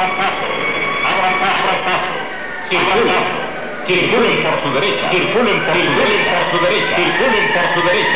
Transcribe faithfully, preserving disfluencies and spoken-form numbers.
abran paso, abran paso, abran paso. Circulen, circulen por su derecha, circulen por su derecha, por su derecha, circulen por su derecha.